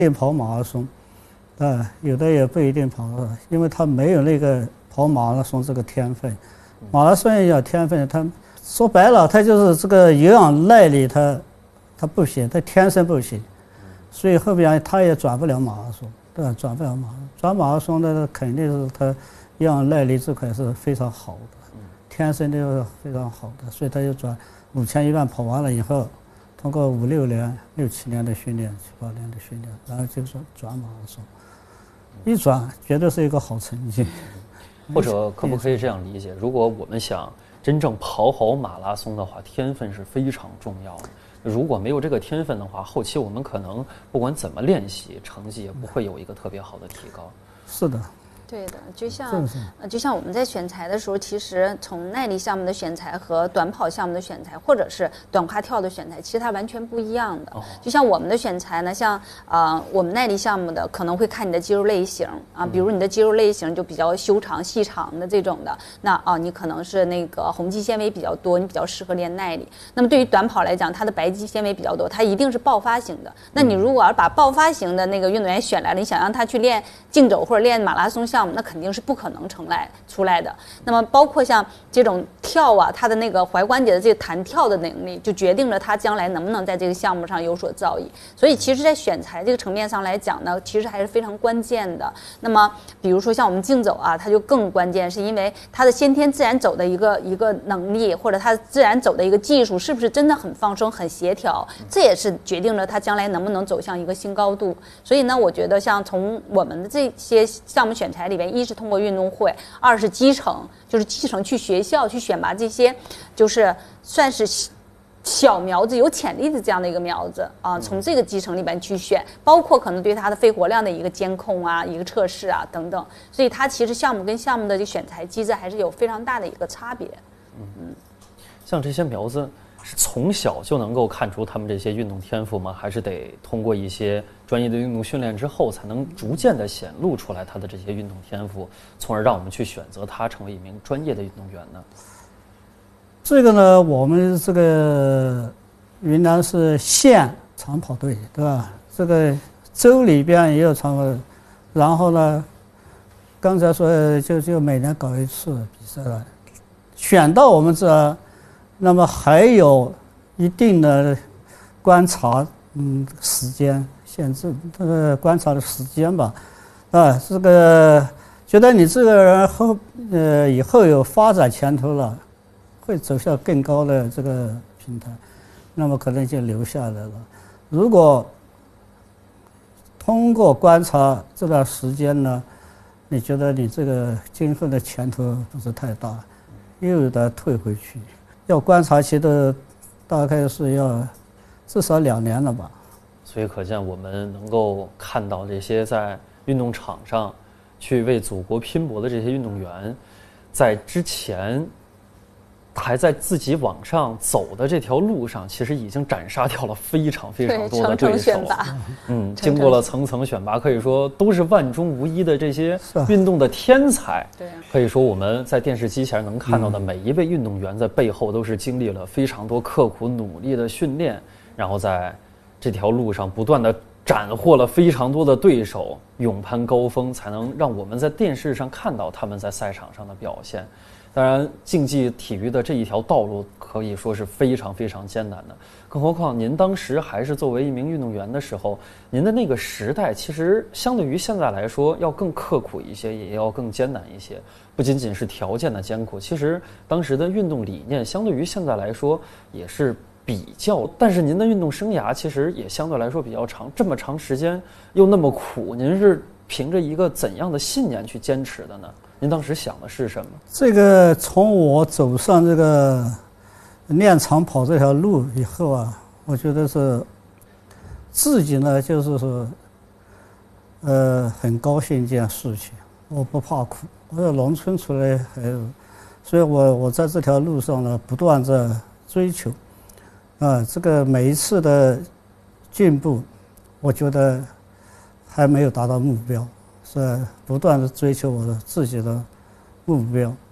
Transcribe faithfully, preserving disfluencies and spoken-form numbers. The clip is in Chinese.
定跑马拉松，啊，有的也不一定跑了，因为他没有那个跑马拉松这个天分。马拉松也有天分，他说白了，他就是这个有氧耐力他，他他不行，他天生不行，所以后边他也转不了马拉松，对吧？转不了马拉松，转马拉松的肯定是他有氧耐力这块是非常好的，天生就是非常好的，所以他就转五千一万跑完了以后。通过五六年、六七年的训练、七八年的训练，然后就说转马拉松，一转绝对是一个好成绩。 或者可不可以这样理解？如果我们想真正跑好马拉松的话，天分是非常重要的。如果没有这个天分的话，后期我们可能不管怎么练习，成绩也不会有一个特别好的提高。 是的。 对的，就像呃，就像我们在选材的时候，其实从耐力项目的选材和短跑项目的选材，或者是短跨跳的选材，其实它完全不一样的。哦、就像我们的选材呢，像呃我们耐力项目的可能会看你的肌肉类型啊，比如你的肌肉类型就比较修长细长的这种的，那啊你可能是那个红肌纤维比较多，你比较适合练耐力。那么对于短跑来讲，它的白肌纤维比较多，它一定是爆发型的。那你如果要把爆发型的那个运动员选来了，你想让他去练竞走或者练马拉松项目，那肯定是不可能成来出来的。那么包括像这种跳啊，他的那个踝关节的这个弹跳的能力，就决定了他将来能不能在这个项目上有所造诣。所以其实在选材这个层面上来讲呢，其实还是非常关键的。那么比如说像我们竞走啊，它就更关键，是因为它的先天自然走的一个一个能力，或者它自然走的一个技术是不是真的很放松很协调，这也是决定了他将来能不能走向一个新高度。所以呢，我觉得像从我们的这些项目选材里边，一是通过运动会，二是基层，就是基层去学校去选拔这些就是算是小苗子有潜力的这样的一个苗子啊，从这个基层里边去选，包括可能对它的肺活量的一个监控啊，一个测试啊等等。所以它其实项目跟项目的这选材机制还是有非常大的一个差别。 嗯嗯，像这些苗子是从小就能够看出他们这些运动天赋吗？还是得通过一些专业的运动训练之后，才能逐渐的显露出来他的这些运动天赋，从而让我们去选择他成为一名专业的运动员呢？ 这个呢，我们这个云南是县长跑队，对吧？这个州里边也有长跑，然后呢，刚才说就就每年搞一次比赛了，选到我们这。那么还有一定的观察，嗯，时间限制，这个观察的时间吧，啊，这个觉得你这个人后呃以后有发展前途了，会走向更高的这个平台，那么可能就留下来了。如果通过观察这段时间呢，你觉得你这个今后的前途不是太大，又得退回去。要观察期的大概是要至少两年了吧。 所以可见我们能够看到这些在运动场上去为祖国拼搏的这些运动员，在之前还在自己往上走的这条路上，其实已经斩杀掉了非常非常多的对手。 层层选拔， 嗯，经过了层层选拔，可以说都是万中无一的这些运动的天才。对，可以说我们在电视机前能看到的每一位运动员，在背后都是经历了非常多刻苦努力的训练，然后在这条路上不断的斩获了非常多的对手，勇攀高峰，才能让我们在电视上看到他们在赛场上的表现。当然，竞技体育的这一条道路可以说是非常非常艰难的，更何况您当时还是作为一名运动员的时候，您的那个时代其实相对于现在来说要更刻苦一些，也要更艰难一些。不仅仅是条件的艰苦，其实当时的运动理念相对于现在来说也是比较，但是您的运动生涯其实也相对来说比较长，这么长时间又那么苦，您是凭着一个怎样的信念去坚持的呢？您当时想的是什么？ 这个从我走上这个练长跑这条路以后啊，我觉得是自己呢，就是说，呃，很高兴一件事情，我不怕苦。我在农村出来，还有，所以我我在这条路上呢，不断在追求，啊，这个每一次的进步，我觉得还没有达到目标。是不断的追求我的自己的目标，